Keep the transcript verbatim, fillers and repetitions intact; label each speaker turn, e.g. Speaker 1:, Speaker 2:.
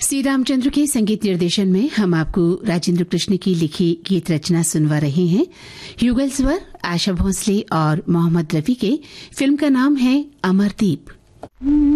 Speaker 1: श्री रामचंद्र के संगीत निर्देशन में हम आपको राजेंद्र कृष्ण की लिखी गीत रचना सुनवा रहे हैं। युगल स्वर आशा भोसले और मोहम्मद रफी के। फिल्म का नाम है अमरदीप।